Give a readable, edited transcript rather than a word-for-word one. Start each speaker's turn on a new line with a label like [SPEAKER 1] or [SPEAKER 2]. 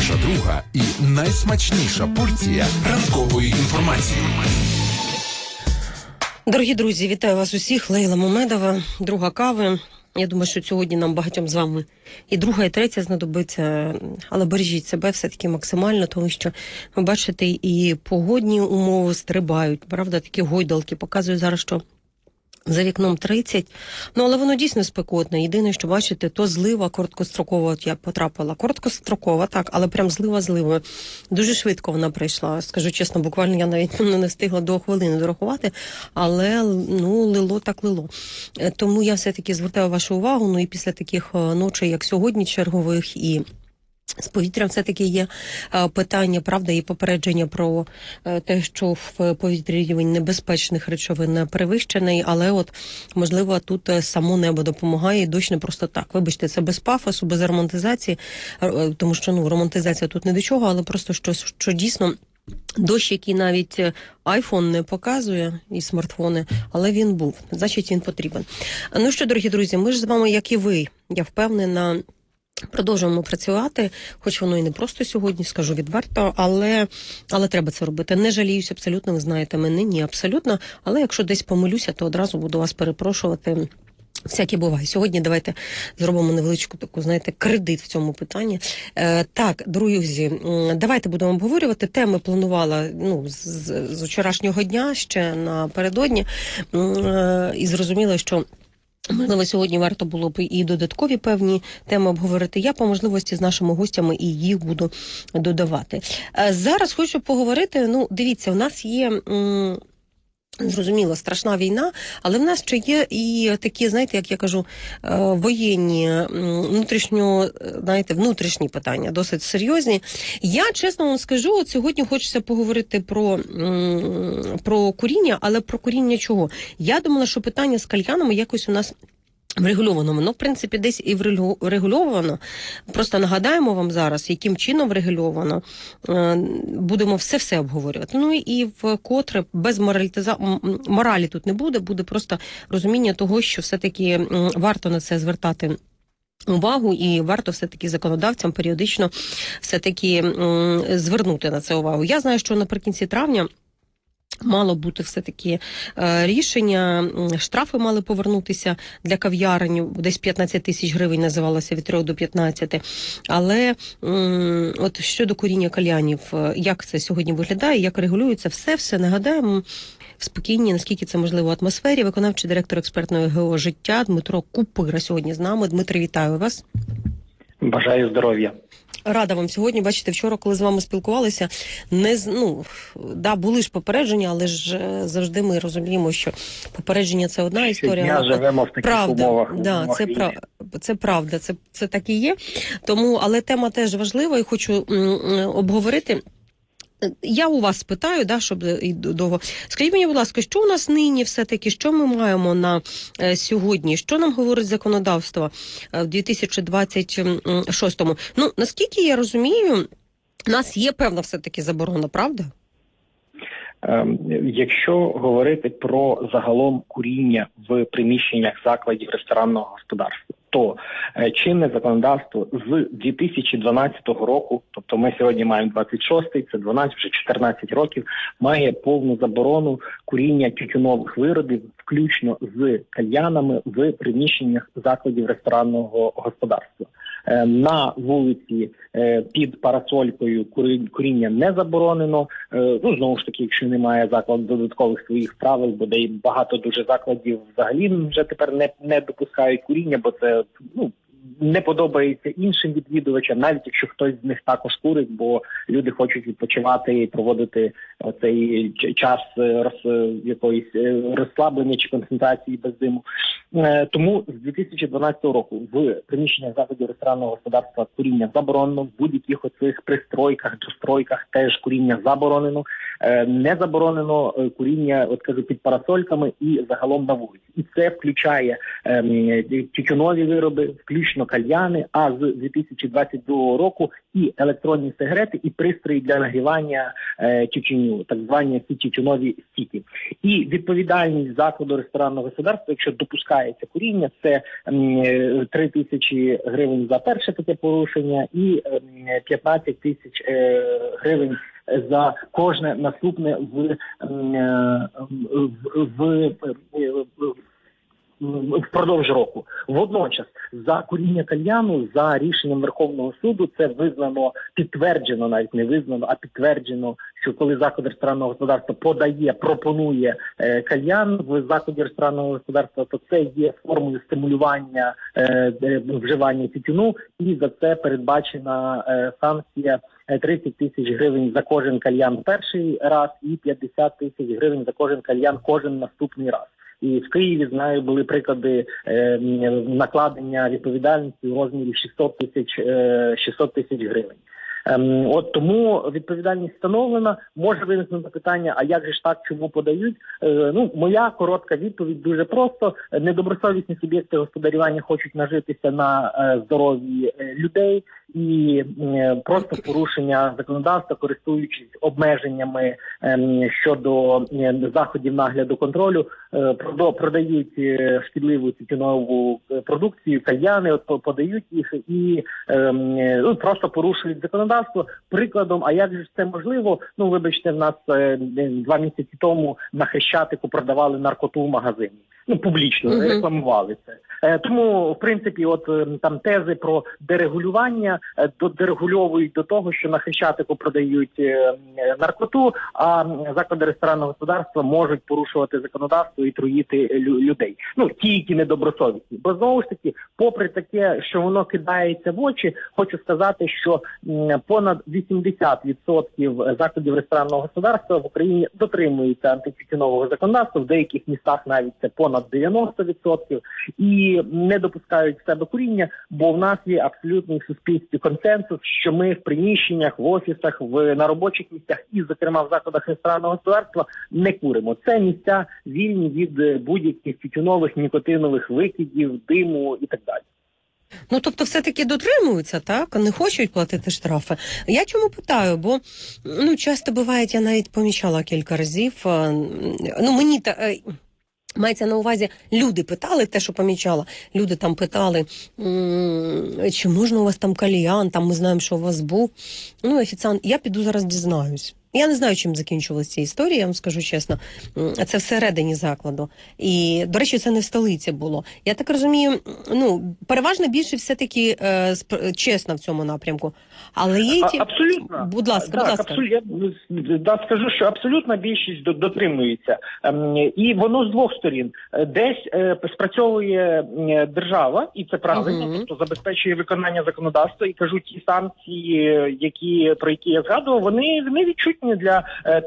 [SPEAKER 1] ваша друга і найсмачніша порція ранкової інформації.
[SPEAKER 2] Дорогі друзі, вітаю вас усіх. Лейла Мамедова, друга кави. Я думаю, що сьогодні нам багатьом з вами і друга, і третя знадобиться, але бережіть себе все-таки максимально, тому що ви бачите, і погодні умови стрибають, правда, такі гойдалки. Показую зараз, що за вікном 30, але воно дійсно спекотне. Єдине, що бачите, то злива короткострокова, от я потрапила. Короткострокова, так, але прям злива. Дуже швидко вона прийшла. Скажу чесно, буквально я навіть не встигла до хвилини дорахувати, але, лило так лило. Тому я все-таки звертаю вашу увагу, і після таких ночей, як сьогодні, чергових, і з повітрям все-таки є питання, правда, і попередження про те, що в повітрі рівень небезпечних речовин перевищений, але от, можливо, тут само небо допомагає, і дощ не просто так. Вибачте, це без пафосу, без романтизації, тому що, романтизація тут не до чого, але просто, що дійсно дощ, який навіть айфон не показує, і смартфони, але він був, значить він потрібен. Ну що, дорогі друзі, ми ж з вами, як і ви, я впевнена, продовжуємо працювати, хоч воно і не просто сьогодні, скажу відверто, але треба це робити. Не жаліюсь абсолютно, ви знаєте мене, ні, абсолютно, але якщо десь помилюся, то одразу буду вас перепрошувати. Всяке буває. Сьогодні давайте зробимо невеличку таку, кредит в цьому питанні. Так, друзі, давайте будемо обговорювати. Теми планувала з вчорашнього дня, ще напередодні, і зрозуміла, що можливо, сьогодні варто було б і додаткові певні теми обговорити. Я по можливості з нашими гостями і їх буду додавати. Зараз хочу поговорити, дивіться, у нас є... Зрозуміло, страшна війна, але в нас ще є і такі, як я кажу, воєнні, внутрішні питання, досить серйозні. Я, чесно вам скажу, от сьогодні хочеться поговорити про куріння, але про куріння чого? Я думала, що питання з кальянами якось у нас врегульовано. Воно, в принципі, десь і врегульовано. Просто нагадаємо вам зараз, яким чином врегульовано. Будемо все обговорювати. І вкотре без моралі тут не буде. Буде просто розуміння того, що все-таки варто на це звертати увагу, і варто все-таки законодавцям періодично все-таки звернути на це увагу. Я знаю, що наприкінці травня мало бути все-таки рішення, штрафи мали повернутися для кав'ярень, десь 15 тисяч гривень називалося, від 3 до 15. Але от щодо куріння кальянів, як це сьогодні виглядає, як регулюється, все нагадаємо в спокійній, наскільки це можливо, атмосфері. Виконавчий директор експертної ГО «Життя» Дмитро Купира сьогодні з нами. Дмитро, вітаю вас.
[SPEAKER 3] Бажаю здоров'я.
[SPEAKER 2] Рада вам сьогодні. Бачите, вчора, коли з вами спілкувалися, були ж попередження, але ж завжди ми розуміємо, що попередження – це одна історія.
[SPEAKER 3] Щодня живемо в таких умовах.
[SPEAKER 2] Це правда, це так і є. Тому, але тема теж важлива, і хочу обговорити. Я у вас спитаю, щоб і довго. Скажіть мені, будь ласка, що у нас нині все-таки, що ми маємо на сьогодні? Що нам говорить законодавство в 2026-му? Наскільки я розумію, у нас є певна все-таки заборона, правда?
[SPEAKER 3] Якщо говорити про загалом куріння в приміщеннях закладів ресторанного господарства, то чинне законодавство з 2012 року, тобто ми сьогодні маємо 26-й, це 12, вже 14 років, має повну заборону куріння тютюнових виробів, включно з кальянами в приміщеннях закладів ресторанного господарства. На вулиці під парасолькою куріння не заборонено. Знову ж таки, якщо немає закладу додаткових своїх правил, бо де багато дуже закладів взагалі вже тепер не допускають куріння, бо це не подобається іншим відвідувачам, навіть якщо хтось з них також курить, бо люди хочуть відпочивати і проводити цей час якоїсь розслаблення чи концентрації без диму. Тому з 2012 року в приміщеннях закладів ресторанного господарства куріння заборонено, в будь-яких оцих пристройках, достройках теж куріння заборонено. не заборонено куріння, от кажу, під парасольками і загалом на вулиці. І це включає тютюнові вироби, включно кальяни, а з 2022 року і електронні сигарети, і пристрої для нагрівання тютюню, так звані ці тютюнові стіки. І відповідальність закладу ресторанного господарства, якщо допускається куріння, це 3 тисячі гривень за перше таке порушення і 15 тисяч гривень за кожне наступне впродовж року. Водночас, за куріння кальяну, за рішенням Верховного суду, це визнано, підтверджено, навіть не визнано, а підтверджено, що коли заклад ресторанного господарства пропонує кальян в закладі ресторанного господарства, то це є формою стимулювання вживання тютюну, і за це передбачена санкція 30 тисяч гривень за кожен кальян перший раз і 50 тисяч гривень за кожен кальян кожен наступний раз. І в Києві, знаю, були приклади накладення відповідальності у розмірі 600 тисяч гривень. От тому відповідальність встановлена. Може виникнути питання, а як же ж так, чому подають? Моя коротка відповідь дуже просто. Недобросовісні суб'єкти господарювання хочуть нажитися на здоров'ї людей і просто порушення законодавства, користуючись обмеженнями щодо заходів нагляду контролю, продають шкідливу тютюнову продукцію, кальяни, подають їх і просто порушують законодавство. Прикладом, а як же це можливо? Вибачте, в нас 2 місяці тому на Хрещатику продавали наркоту в магазині. Публічно рекламували це. Тому, в принципі, там тези про дерегулювання дерегульовують до того, що на Хрещатику продають наркоту, а заклади ресторанного господарства можуть порушувати законодавство і труїти людей. Ті, які недобросовісні. Бо, знову ж таки, попри таке, що воно кидається в очі, хочу сказати, що понад 80% закладів ресторанного господарства в Україні дотримуються антитютюнового законодавства, в деяких містах навіть це понад 90%, і не допускають в себе куріння, бо в нас є абсолютний в суспільстві консенсус, що ми в приміщеннях, в офісах, на робочих місцях і, зокрема, в закладах ресторанного господарства не куримо. Це місця вільні від будь-яких тютюнових, нікотинових викидів, диму і так далі.
[SPEAKER 2] Тобто все-таки дотримуються, так? Не хочуть платити штрафи. Я чому питаю? Бо, часто буває, я навіть помічала кілька разів, мені мається на увазі, люди питали, те, що помічала, люди там питали, чи можна у вас там кальян, там ми знаємо, що у вас був. Офіціант, я піду зараз дізнаюсь. Я не знаю, чим закінчилася ця історія, я вам скажу чесно. Це всередині закладу. І, до речі, це не в столиці було. Я так розумію, переважна більшість все-таки чесна в цьому напрямку. Але є ті...
[SPEAKER 3] Абсолютно.
[SPEAKER 2] Будь ласка.
[SPEAKER 3] Я скажу, що абсолютна більшість дотримується. І воно з двох сторін. Десь спрацьовує держава, і це правильно, тобто забезпечує виконання законодавства. І кажу, ті санкції, про які я згадував, вони відчутні для